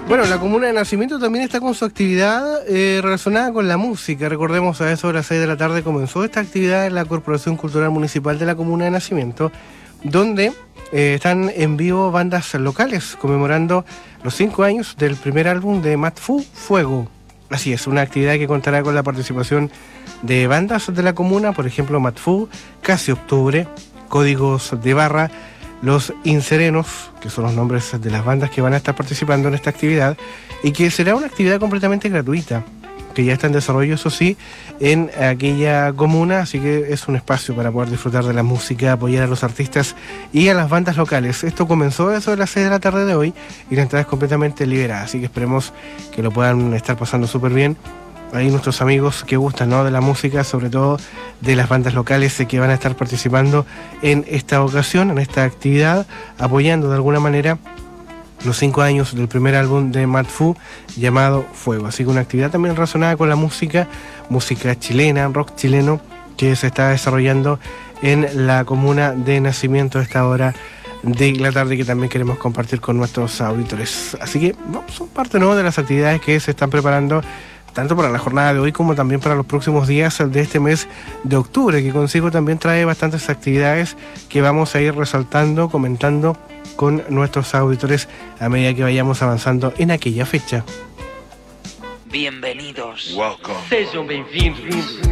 Bueno, la comuna de Nacimiento también está con su actividad relacionada con la música. Recordemos, a eso de las 6 de la tarde comenzó esta actividad en la Corporación Cultural Municipal de la comuna de Nacimiento, donde están en vivo bandas locales conmemorando los 5 años del primer álbum de Matfu, Fuego. Así es, una actividad que contará con la participación de bandas de la comuna, por ejemplo Matfu, Casi Octubre, Códigos de Barra, Los Inserenos, que son los nombres de las bandas que van a estar participando en esta actividad, y que será una actividad completamente gratuita, que ya está en desarrollo, eso sí, en aquella comuna, así que es un espacio para poder disfrutar de la música, apoyar a los artistas y a las bandas locales. Esto comenzó a eso de las 6 de la tarde de hoy y la entrada es completamente liberada, así que esperemos que lo puedan estar pasando súper bien. Ahí nuestros amigos que gustan, ¿no?, de la música, sobre todo de las bandas locales que van a estar participando en esta ocasión, en esta actividad, apoyando de alguna manera los 5 años del primer álbum de Matfu llamado Fuego. Así que una actividad también relacionada con la música chilena, rock chileno, que se está desarrollando en la comuna de Nacimiento a esta hora de la tarde, que también queremos compartir con nuestros auditores. Así que son parte, ¿no?, de las actividades que se están preparando tanto para la jornada de hoy como también para los próximos días de este mes de octubre, que consigo también trae bastantes actividades que vamos a ir resaltando, comentando con nuestros auditores a medida que vayamos avanzando en aquella fecha. Bienvenidos. Welcome. Sejam bem-vindos.